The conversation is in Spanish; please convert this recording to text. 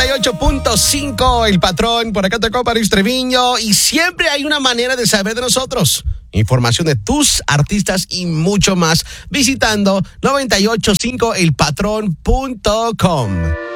98.5, El Patrón. Por acá tocó París Treviño. Y siempre hay una manera de saber de nosotros. Información de tus artistas y mucho más visitando 985elpatrón.com.